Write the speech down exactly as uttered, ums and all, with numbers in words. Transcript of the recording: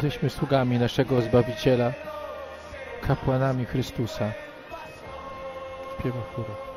jesteśmy sługami naszego Zbawiciela, kapłanami Chrystusa. Śpiewa chóru.